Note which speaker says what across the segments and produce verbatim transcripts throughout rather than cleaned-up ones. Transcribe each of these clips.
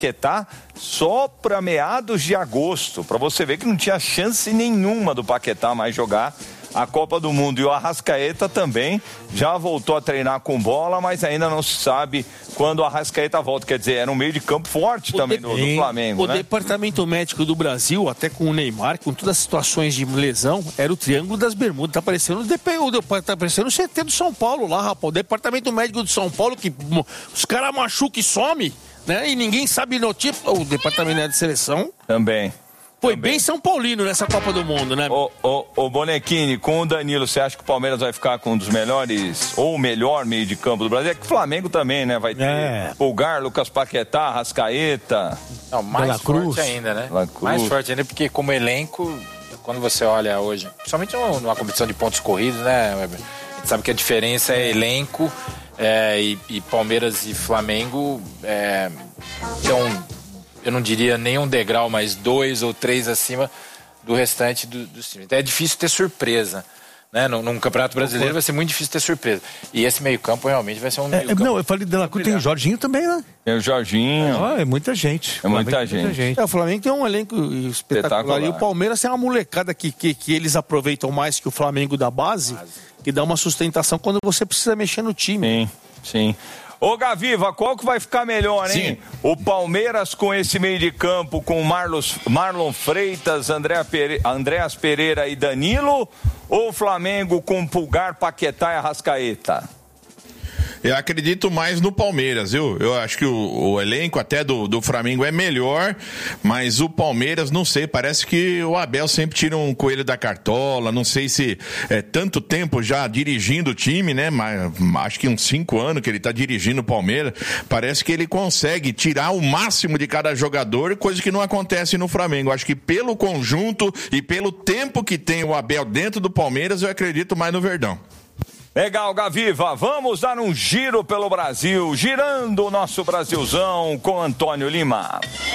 Speaker 1: Paquetá só para meados de agosto, para você ver que não tinha chance nenhuma do Paquetá mais jogar a Copa do Mundo. E o Arrascaeta também já voltou a treinar com bola, mas ainda não se sabe quando o Arrascaeta volta. Quer dizer, era um meio de campo forte o também de... do, do Flamengo,
Speaker 2: o
Speaker 1: né?
Speaker 2: Departamento Médico do Brasil, até com o Neymar, com todas as situações de lesão, era o Triângulo das Bermudas. Tá parecendo o D P U, tá parecendo o C T do São Paulo lá, rapaz. O Departamento Médico do São Paulo, que os caras machucam e some, né? E ninguém sabe notícia. O Departamento de Seleção
Speaker 1: também.
Speaker 2: Foi
Speaker 1: Também.
Speaker 2: bem São Paulino nessa Copa do Mundo, né?
Speaker 1: Ô, ô, ô Bonequini, com o Danilo, você acha que o Palmeiras vai ficar com um dos melhores, ou o melhor meio de campo do Brasil? É que o Flamengo também, né? Vai ter é. Pulgar, Lucas Paquetá, Rascaeta.
Speaker 3: Não, mais forte ainda, né? Mais forte ainda, porque como elenco, quando você olha hoje, principalmente numa competição de pontos corridos, né, Weber? A gente sabe que a diferença é elenco, é, e, e Palmeiras e Flamengo é, então, eu não diria nem um degrau, mas dois ou três acima do restante do, dos times. Então é difícil ter surpresa, né? Num, num Campeonato Brasileiro vai ser muito difícil ter surpresa. E esse meio campo realmente vai ser um meio
Speaker 4: é,
Speaker 3: campo.
Speaker 4: Não, eu falei dela, tem o Jorginho também, né?
Speaker 1: Tem o Jorginho.
Speaker 4: É, é muita gente.
Speaker 1: É muita, muita gente. gente.
Speaker 2: É, o Flamengo tem um elenco espetacular. espetacular. E o Palmeiras tem uma molecada que, que, que eles aproveitam mais que o Flamengo da base, base, que dá uma sustentação quando você precisa mexer no time.
Speaker 1: Sim, sim. Ô Gaviva, qual que vai ficar melhor, hein? Sim. O Palmeiras com esse meio de campo com Marlos, Marlon Freitas, André Pere, Andréas Pereira e Danilo, ou o Flamengo com Pulgar, Paquetá e Arrascaeta?
Speaker 5: Eu acredito mais no Palmeiras, viu? Eu acho que o, o elenco até do, do Flamengo é melhor, mas o Palmeiras, não sei, parece que o Abel sempre tira um coelho da cartola, não sei se é tanto tempo já dirigindo o time, né? Mas acho que uns cinco anos que ele tá dirigindo o Palmeiras, parece que ele consegue tirar o máximo de cada jogador, coisa que não acontece no Flamengo. Acho que pelo conjunto e pelo tempo que tem o Abel dentro do Palmeiras, eu acredito mais no Verdão.
Speaker 1: Legal, Gaviva, vamos dar um giro pelo Brasil, girando o nosso Brasilzão com Antônio Lima.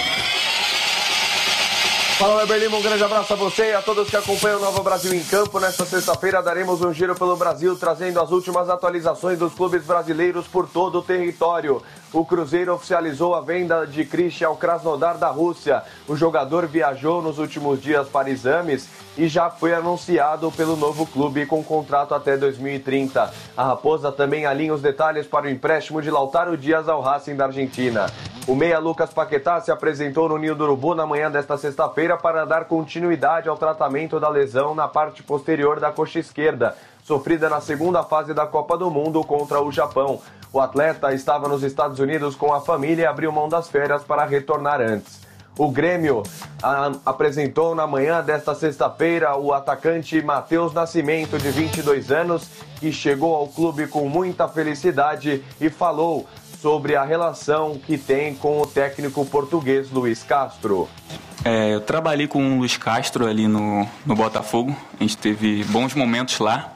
Speaker 6: Fala, Weber Lima, um grande abraço a você e a todos que acompanham o Nova Brasil em Campo. Nesta sexta-feira daremos um giro pelo Brasil, trazendo as últimas atualizações dos clubes brasileiros por todo o território. O Cruzeiro oficializou a venda de Christian ao Krasnodar da Rússia. O jogador viajou nos últimos dias para exames e já foi anunciado pelo novo clube com contrato até dois mil e trinta. A Raposa também alinha os detalhes para o empréstimo de Lautaro Dias ao Racing da Argentina. O meia Lucas Paquetá se apresentou no Ninho do Urubu na manhã desta sexta-feira para dar continuidade ao tratamento da lesão na parte posterior da coxa esquerda, sofrida na segunda fase da Copa do Mundo contra o Japão. O atleta estava nos Estados Unidos com a família e abriu mão das férias para retornar antes. O Grêmio a, apresentou na manhã desta sexta-feira o atacante Matheus Nascimento, de vinte e dois anos, que chegou ao clube com muita felicidade e falou sobre a relação que tem com o técnico português Luiz Castro.
Speaker 7: É, eu trabalhei com o Luiz Castro ali no, no Botafogo, a gente teve bons momentos lá.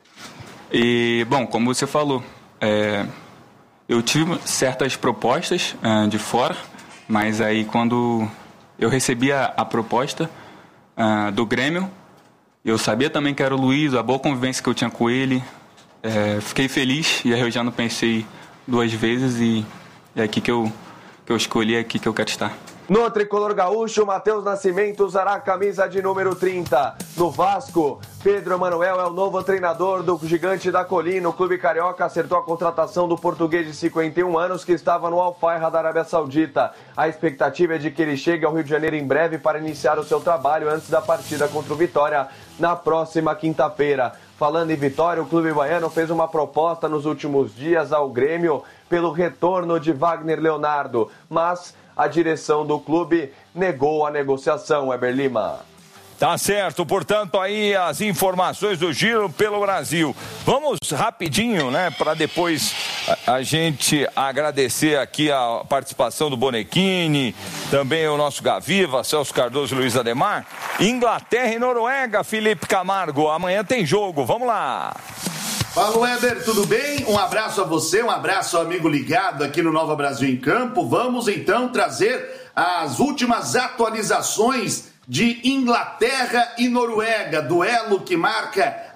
Speaker 7: E, bom, como você falou, é, eu tive certas propostas é, de fora, mas aí quando eu recebi a, a proposta é, do Grêmio, eu sabia também que era o Luiz, a boa convivência que eu tinha com ele, é, fiquei feliz e aí eu já não pensei duas vezes e é aqui que eu, que eu escolhi, é aqui que eu quero estar.
Speaker 6: No tricolor gaúcho, Matheus Nascimento usará a camisa de número trinta. No Vasco, Pedro Emanuel é o novo treinador do Gigante da Colina. O clube carioca acertou a contratação do português de cinquenta e um anos que estava no Al-Fahd da Arábia Saudita. A expectativa é de que ele chegue ao Rio de Janeiro em breve para iniciar o seu trabalho antes da partida contra o Vitória na próxima quinta-feira. Falando em Vitória, o clube baiano fez uma proposta nos últimos dias ao Grêmio pelo retorno de Wagner Leonardo, mas a direção do clube negou a negociação, Weber Lima.
Speaker 1: Tá certo, portanto, aí as informações do Giro pelo Brasil. Vamos rapidinho, né, para depois a, a gente agradecer aqui a participação do Bonequini, também o nosso Gaviva, Celso Cardoso e Luiz Ademar. Inglaterra e Noruega, Felipe Camargo, amanhã tem jogo, vamos lá.
Speaker 8: Fala, Weber, tudo bem? Um abraço a você, um abraço ao amigo ligado aqui no Nova Brasil em Campo. Vamos então trazer as últimas atualizações de Inglaterra e Noruega, duelo que marca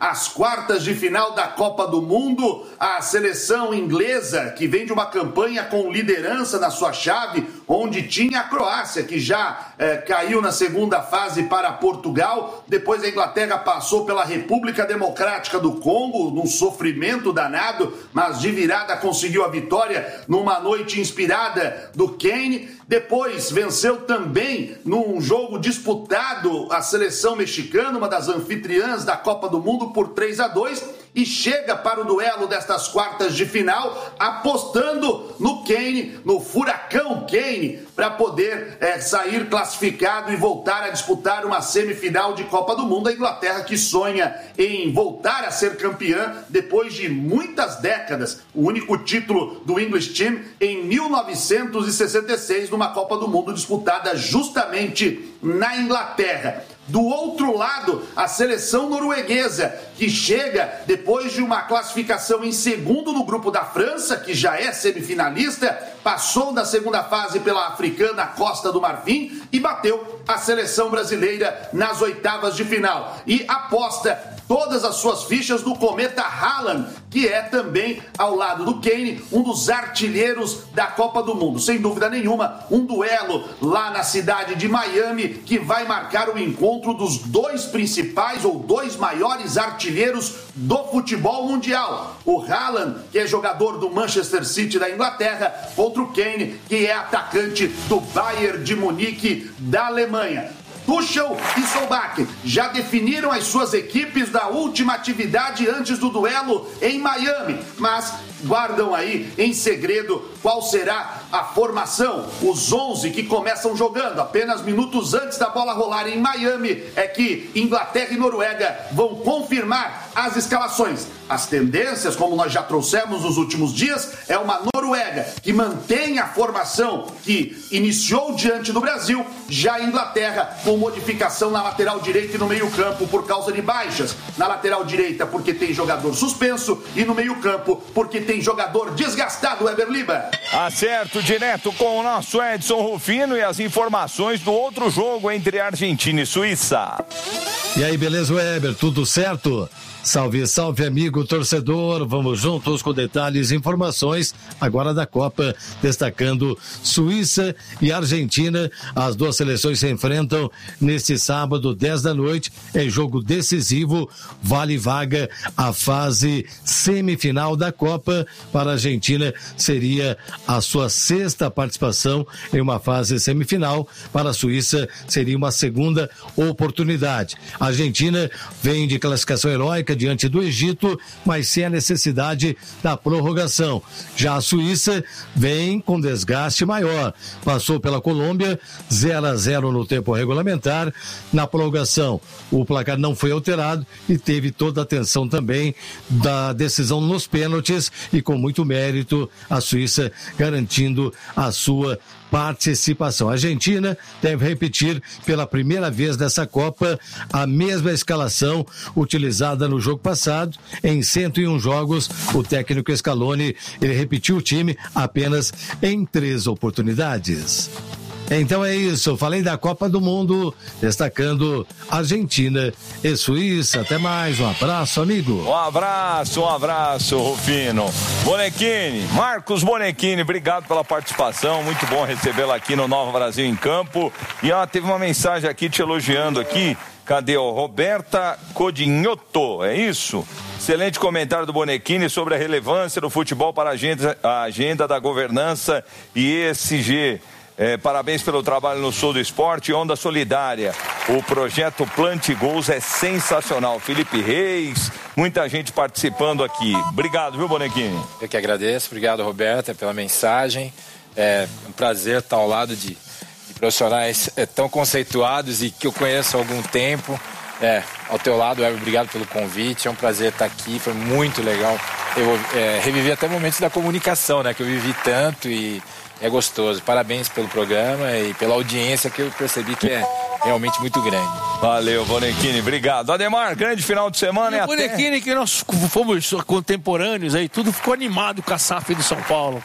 Speaker 8: às quartas de final da Copa do Mundo. A seleção inglesa, que vem de uma campanha com liderança na sua chave, onde tinha a Croácia, que já eh, caiu na segunda fase para Portugal. Depois a Inglaterra passou pela República Democrática do Congo, num sofrimento danado, mas de virada conseguiu a vitória numa noite inspirada do Kane. Depois venceu também num jogo disputado a seleção mexicana, uma das anfitriãs da Copa do Mundo, por três a dois, e chega para o duelo destas quartas de final apostando no Kane, no furacão Kane, para poder é, sair classificado e voltar a disputar uma semifinal de Copa do Mundo. A Inglaterra, que sonha em voltar a ser campeã depois de muitas décadas, o único título do English Team em mil novecentos e sessenta e seis, numa Copa do Mundo disputada justamente na Inglaterra. Do outro lado, a seleção norueguesa, que chega depois de uma classificação em segundo no grupo da França, que já é semifinalista, passou da segunda fase pela africana Costa do Marfim e bateu a seleção brasileira nas oitavas de final. E aposta todas as suas fichas no cometa Haaland, que é também, ao lado do Kane, um dos artilheiros da Copa do Mundo. Sem dúvida nenhuma, um duelo lá na cidade de Miami, que vai marcar o encontro dos dois principais ou dois maiores artilheiros do futebol mundial. O Haaland, que é jogador do Manchester City da Inglaterra, contra o Kane, que é atacante do Bayern de Munique da Alemanha. Tuchel e Solbakken já definiram as suas equipes da última atividade antes do duelo em Miami, mas guardam aí em segredo qual será a formação. Os onze que começam jogando apenas minutos antes da bola rolar em Miami é que Inglaterra e Noruega vão confirmar as escalações. As tendências, como nós já trouxemos nos últimos dias, é uma Noruega que mantém a formação que iniciou diante do Brasil, já a Inglaterra com modificação na lateral direita e no meio-campo por causa de baixas. Na lateral direita porque tem jogador suspenso e no meio-campo porque tem jogador desgastado, Weber Lima.
Speaker 1: Acerto direto com o nosso Edson Rufino e as informações do outro jogo entre Argentina e Suíça.
Speaker 9: E aí, beleza, Weber? Tudo certo? Salve, salve, amigo torcedor. Vamos juntos com detalhes e informações agora da Copa, destacando Suíça e Argentina. As duas seleções se enfrentam neste sábado, dez da noite, em jogo decisivo, vale vaga à fase semifinal da Copa. Para a Argentina seria a sua sexta participação em uma fase semifinal, para a Suíça seria uma segunda oportunidade. A Argentina vem de classificação heróica diante do Egito, mas sem a necessidade da prorrogação. Já a Suíça vem com desgaste maior. Passou pela Colômbia, zero a zero no tempo regulamentar. Na prorrogação, o placar não foi alterado e teve toda a atenção também da decisão nos pênaltis e com muito mérito a Suíça garantindo a sua participação. A Argentina deve repetir pela primeira vez nessa Copa a mesma escalação utilizada no jogo passado. Em cento e um jogos, o técnico Scaloni, ele repetiu o time apenas em três oportunidades. Então é isso, falei da Copa do Mundo, destacando Argentina e Suíça. Até mais, um abraço, amigo.
Speaker 1: Um abraço, um abraço, Rufino. Bonequini, Marcos Bonequini, obrigado pela participação, muito bom recebê-la aqui no Nova Brasil em Campo. E ela teve uma mensagem aqui te elogiando aqui. Cadê o Roberta Codinhoto, é isso? Excelente comentário do Bonequini sobre a relevância do futebol para a agenda, a agenda da governança e E S G. É, parabéns pelo trabalho no Sul do Esporte, Onda Solidária. O projeto Plante Gols é sensacional. Felipe Reis, muita gente participando aqui. Obrigado, viu, Bonequini?
Speaker 3: Eu que agradeço. Obrigado, Roberta, pela mensagem. É um prazer estar ao lado de, de profissionais é, tão conceituados e que eu conheço há algum tempo. É, ao teu lado, Ever, obrigado pelo convite. É um prazer estar aqui. Foi muito legal. Eu é, revivi até momentos da comunicação, né? Que eu vivi tanto e é gostoso. Parabéns pelo programa e pela audiência que eu percebi que é realmente muito grande.
Speaker 1: Valeu, Bonequini, obrigado. Ademar, grande final de semana. E
Speaker 2: o Bonequini, até... que nós fomos contemporâneos aí, tudo ficou animado com a S A F do São Paulo.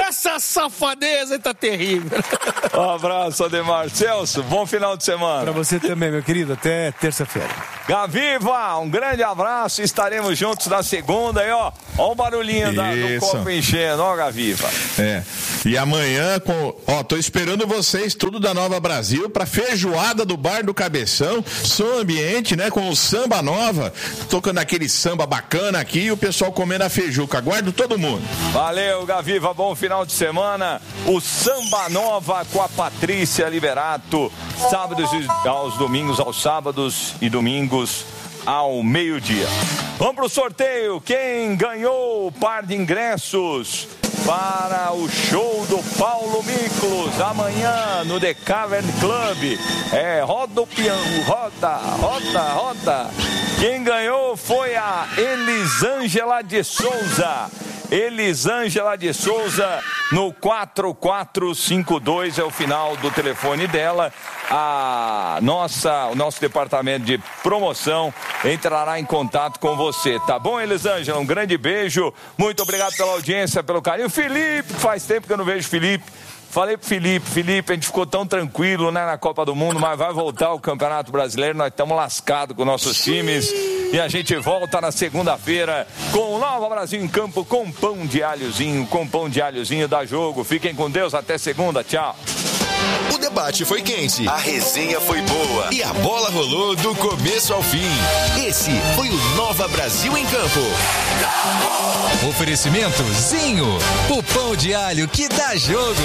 Speaker 2: Essa safadeza tá terrível.
Speaker 1: Um abraço, Ademar. Celso, bom final de semana.
Speaker 4: Pra você também, meu querido. Até terça-feira.
Speaker 1: Gaviva, um grande abraço. Estaremos juntos na segunda. E ó, ó o barulhinho da, do copo enchendo, ó, Gaviva.
Speaker 5: É. E amanhã, com, ó, tô esperando vocês, tudo da Nova Brasil, pra feijoada do Bar do Cabeção. Som ambiente, né? Com o Samba Nova. Tocando aquele samba bacana aqui e o pessoal comendo a feijuca. Aguardo todo mundo.
Speaker 1: Valeu, Gaviva. Bom final de semana. O Samba Nova com a Patrícia Liberato. Sábados e aos domingos, aos sábados e domingos ao meio-dia. Vamos pro sorteio. Quem ganhou o par de ingressos para o show do Paulo Miklos amanhã no The Cavern Club? É, roda o piano, roda, roda, roda. Quem ganhou foi a Elisângela de Souza. Elisângela de Souza no quatro quatro cinco dois é o final do telefone dela. A nossa, o nosso departamento de promoção entrará em contato com você, tá bom, Elisângela? Um grande beijo, muito obrigado pela audiência, pelo carinho. Felipe, faz tempo que eu não vejo Felipe. Falei pro Felipe, Felipe, a gente ficou tão tranquilo, né, na Copa do Mundo, mas vai voltar o Campeonato Brasileiro, nós estamos lascados com nossos times. E a gente volta na segunda-feira com o Nova Brasil em Campo, com pão de alhozinho, com pão de alhozinho da jogo. Fiquem com Deus, até segunda, tchau.
Speaker 10: O debate foi quente, a resenha foi boa e a bola rolou do começo ao fim. Esse foi o Nova Brasil em Campo. Oferecimento Zinho, o pão de alho que dá jogo.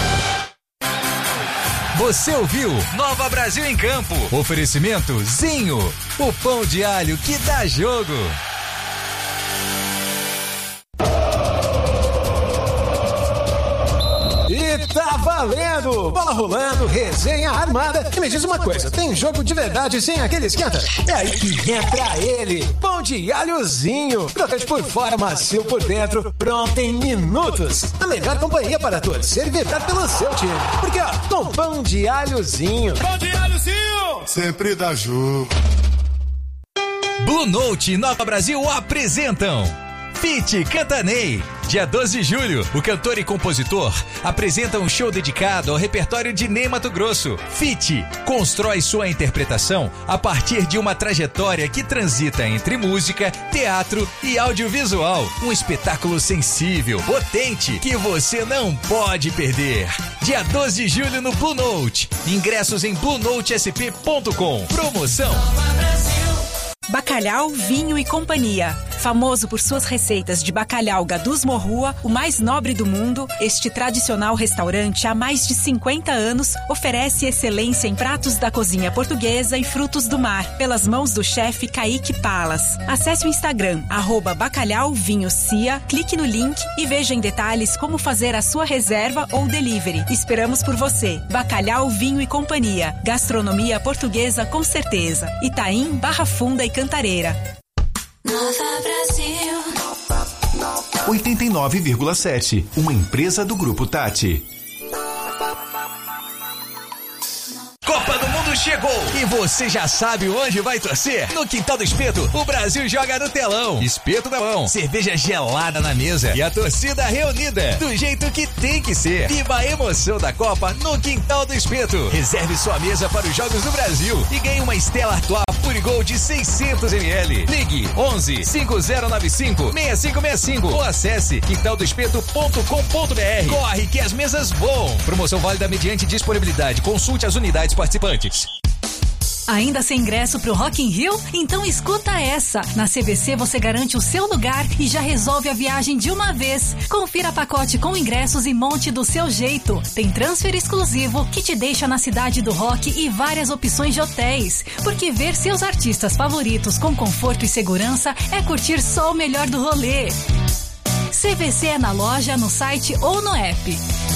Speaker 10: Você ouviu Nova Brasil em Campo. Oferecimento Zinho, o pão de alho que dá jogo.
Speaker 11: E tá valendo! Bola rolando, resenha armada. E me diz uma coisa, tem jogo de verdade sem aquele esquenta? É aí que entra ele, pão de alhozinho. Crocante por fora, macio por dentro, pronto em minutos. A melhor companhia para torcer e vibrar pelo seu time. Porque ó, com pão de alhozinho.
Speaker 12: Pão de alhozinho! Sempre dá jogo.
Speaker 10: Blue Note e Nova Brasil apresentam Fit Cantanei. Dia doze de julho, o cantor e compositor apresenta um show dedicado ao repertório de Ney Matogrosso. Fit constrói sua interpretação a partir de uma trajetória que transita entre música, teatro e audiovisual. Um espetáculo sensível, potente, que você não pode perder. Dia doze de julho no Blue Note. Ingressos em blue note s p ponto com. Promoção
Speaker 13: Bacalhau, Vinho e Companhia. Famoso por suas receitas de bacalhau Gadus Morrua, o mais nobre do mundo, este tradicional restaurante há mais de cinquenta anos oferece excelência em pratos da cozinha portuguesa e frutos do mar, pelas mãos do chefe Kaique Palas. Acesse o Instagram, arroba Bacalhau Vinho Cia, clique no link e veja em detalhes como fazer a sua reserva ou delivery. Esperamos por você. Bacalhau, Vinho e Companhia. Gastronomia portuguesa com certeza. Itaim, Barra Funda e Cantareira.
Speaker 14: Nova Brasil.
Speaker 10: oitenta e nove vírgula sete, uma empresa do Grupo Tati. Copa do Mundo chegou e você já sabe onde vai torcer? No Quintal do Espeto, o Brasil joga no telão. Espeto na mão, cerveja gelada na mesa e a torcida reunida do jeito que tem que ser. Viva a emoção da Copa no Quintal do Espeto. Reserve sua mesa para os Jogos do Brasil e ganhe uma Stella Artois Purigol de seiscentos mililitros. Ligue onze, cinco zero nove cinco, seis cinco seis cinco ou acesse quintal do espeto ponto com ponto b r. Corre que as mesas voam. Promoção válida mediante disponibilidade. Consulte as unidades participantes.
Speaker 13: Ainda sem ingresso pro Rock in Rio? Então escuta essa. Na C V C você garante o seu lugar e já resolve a viagem de uma vez. Confira pacote com ingressos e monte do seu jeito. Tem transfer exclusivo que te deixa na cidade do rock e várias opções de hotéis. Porque ver seus artistas favoritos com conforto e segurança é curtir só o melhor do rolê. C V C é na loja, no site ou no app.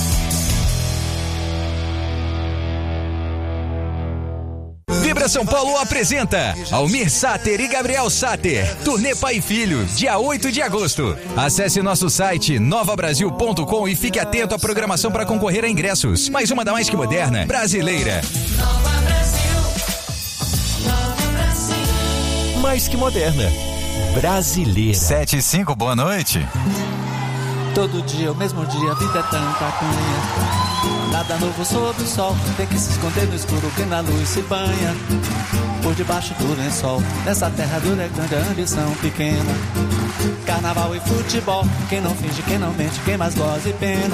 Speaker 10: Vibra São Paulo apresenta Almir Sater e Gabriel Sater, Turnê Pai e Filho, dia oito de agosto. Acesse nosso site nova brasil ponto com e fique atento à programação para concorrer a ingressos. Mais uma da mais que moderna, brasileira.
Speaker 14: Nova Brasil. Nova Brasil.
Speaker 10: Mais que moderna, brasileira.
Speaker 15: sete e cinco, boa noite. Todo dia, o mesmo dia, a vida é tanta cunha. Nada novo sob o sol, tem que se esconder no escuro que na luz se banha. Por debaixo do lençol, nessa terra dura é grande, a ambição pequena. Carnaval e futebol, quem não finge, quem não mente, quem mais goza e pena.